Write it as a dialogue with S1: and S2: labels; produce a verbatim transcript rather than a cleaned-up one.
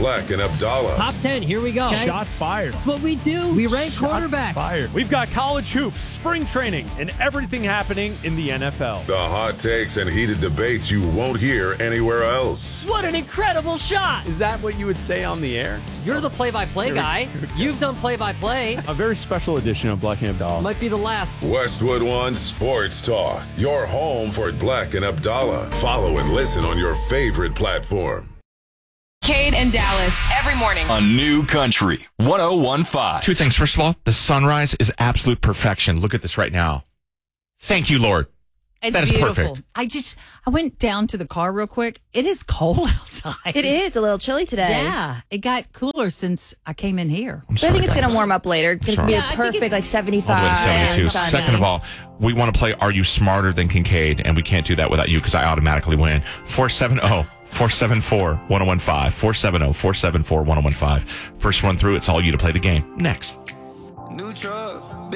S1: Black and Abdallah.
S2: Top ten, here we go.
S3: Okay. Shots fired.
S2: That's what we do. We rank
S3: Shots
S2: quarterbacks.
S3: fired. We've got college hoops, spring training, and everything happening in the N F L.
S1: The hot takes and heated debates you won't hear anywhere else.
S2: What an incredible shot.
S3: Is that what you would say on the air?
S2: You're the play-by-play guy. You've done play-by-play.
S3: A very special edition of Black and Abdallah.
S2: Might be the last.
S1: Westwood One Sports Talk. Your home for Black and Abdallah. Follow and listen on your favorite platform.
S4: Cade and Dallas every morning
S5: on New Country one oh one point five.
S6: Two things. First of all, the sunrise is absolute perfection. Look at this right now. Thank you, Lord.
S7: It's
S6: that is
S7: beautiful.
S6: perfect.
S7: I just, I went down to the car real quick. It is cold outside.
S8: It is a little chilly today.
S7: Yeah, it got cooler since I came in here.
S6: I'm
S8: But
S6: sorry,
S8: I think it's
S6: guys.
S8: going to warm up later. It's going to be
S7: Yeah,
S8: a
S7: I think
S8: perfect
S7: it's-
S8: like seventy-five.
S6: All the way to seventy-two.
S8: and sunny.
S6: Second of all, we want to play Are You Smarter Than Kincaid? And we can't do that without you because I automatically win. four seven zero, four seven four, one oh one five. four seven zero, four seven four, one oh one five. First run through, it's all you to play the game. Next.
S9: New truck.